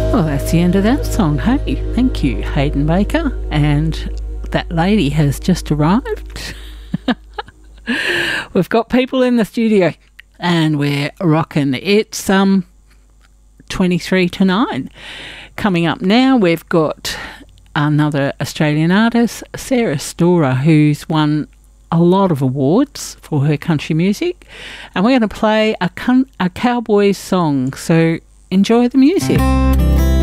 Well, that's the end of that song. Hey, thank you, Hayden Baker. And that lady has just arrived. We've got people in the studio and we're rocking. It's 23 to 9. Coming up now, we've got another Australian artist, Sarah Storer, who's won a lot of awards for her country music. And we're going to play a Cowboys song. So enjoy the music.